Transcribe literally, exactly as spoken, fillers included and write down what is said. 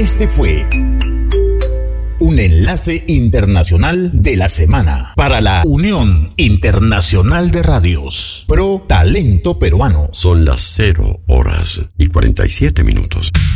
Este fue un enlace internacional de la semana para la Unión Internacional de Radios Pro Talento Peruano. Son las cero horas y cuarenta y siete minutos.